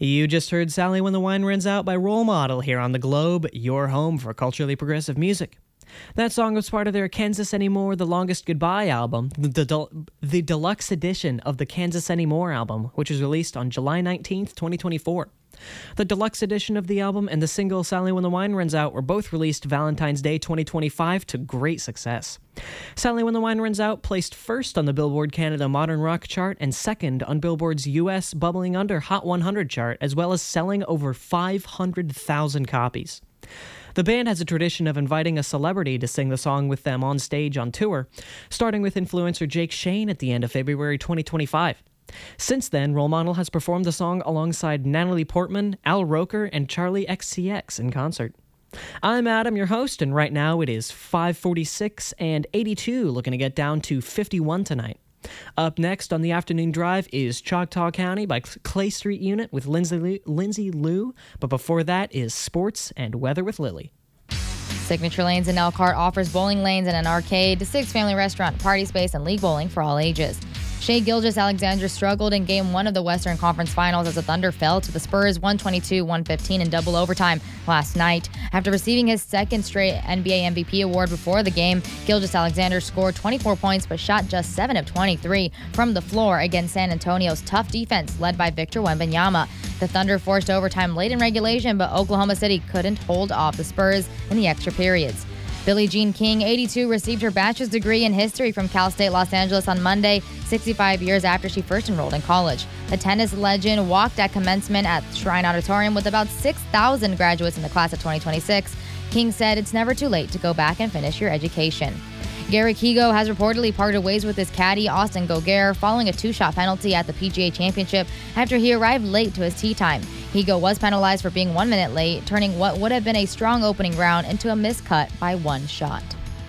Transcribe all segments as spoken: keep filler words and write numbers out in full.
You just heard Sally When the Wine Runs Out by Role Model here on The Globe, your home for culturally progressive music. That song was part of their Kansas Anymore, The Longest Goodbye album, the, the, the deluxe edition of the Kansas Anymore album, which was released on July nineteenth, twenty twenty-four. The deluxe edition of the album and the single Sally When the Wine Runs Out were both released Valentine's Day twenty twenty-five to great success. Sally When the Wine Runs Out placed first on the Billboard Canada Modern Rock chart and second on Billboard's U S Bubbling Under Hot one hundred chart, as well as selling over five hundred thousand copies. The band has a tradition of inviting a celebrity to sing the song with them on stage on tour, starting with influencer Jake Shane at the end of February twenty twenty-five. Since then, Role Model has performed the song alongside Natalie Portman, Al Roker, and Charlie X C X in concert. I'm Adam, your host, and right now it is five forty-six and eighty-two, looking to get down to fifty-one tonight. Up next on the afternoon drive is Choctaw County by Clay Street Unit with Lindsay Lou, Lindsay Lou, but before that is sports and weather with Lily. Signature Lanes in Elkhart offers bowling lanes and an arcade, six family restaurant, party space, and league bowling for all ages. Shea Gilgeous-Alexander struggled in Game one of the Western Conference Finals as the Thunder fell to the Spurs one twenty-two one fifteen in double overtime last night. After receiving his second straight N B A M V P award before the game, Gilgeous-Alexander scored twenty-four points but shot just seven of twenty-three from the floor against San Antonio's tough defense led by Victor Wembanyama. The Thunder forced overtime late in regulation, but Oklahoma City couldn't hold off the Spurs in the extra periods. Billie Jean King, eighty-two, received her bachelor's degree in history from Cal State Los Angeles on Monday, sixty-five years after she first enrolled in college. The tennis legend walked at commencement at Shrine Auditorium with about six thousand graduates in the class of twenty twenty-six. King said it's never too late to go back and finish your education. Garrick Higgo has reportedly parted ways with his caddy, Austin Gauguin, following a two-shot penalty at the P G A Championship after he arrived late to his tee time. Higgo was penalized for being one minute late, turning what would have been a strong opening round into a miscut by one shot.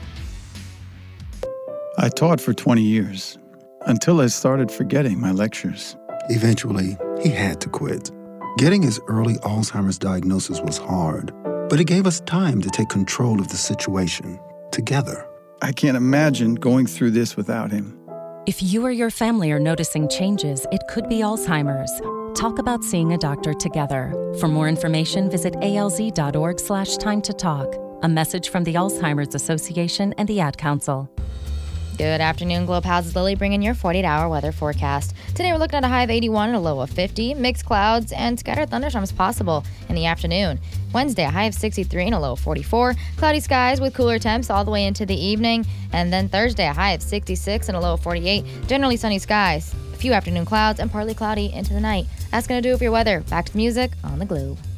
I taught for twenty years, until I started forgetting my lectures. Eventually, he had to quit. Getting his early Alzheimer's diagnosis was hard, but it gave us time to take control of the situation together. I can't imagine going through this without him. If you or your family are noticing changes, it could be Alzheimer's. Talk about seeing a doctor together. For more information, visit alz.org slash time to talk. A message from the Alzheimer's Association and the Ad Council. Good afternoon, Globe Houses Lily, bringing your forty-eight hour weather forecast. Today we're looking at a high of eighty-one and a low of fifty. Mixed clouds and scattered thunderstorms possible in the afternoon. Wednesday, a high of sixty-three and a low of forty-four. Cloudy skies with cooler temps all the way into the evening. And then Thursday, a high of sixty-six and a low of forty-eight. Generally sunny skies. A few afternoon clouds and partly cloudy into the night. That's going to do it for your weather. Back to music on The Globe.